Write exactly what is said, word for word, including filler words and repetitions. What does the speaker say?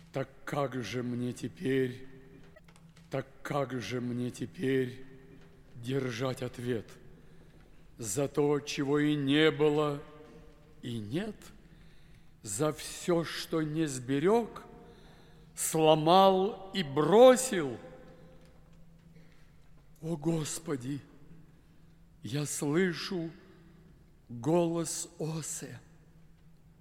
Так как же мне теперь, так как же мне теперь держать ответ за то, чего и не было, и нет, за все, что не сберег, сломал и бросил? О, Господи, я слышу голос Осе.